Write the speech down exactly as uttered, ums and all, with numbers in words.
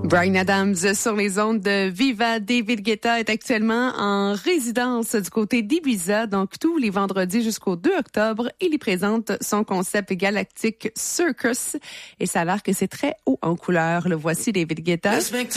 Bryan Adams sur les ondes de Viva. David Guetta est actuellement en résidence du côté d'Ibiza, donc tous les vendredis jusqu'au deux octobre. Il y présente son concept Galactic Circus et ça a l'air que c'est très haut en couleur. Le voici, David Guetta.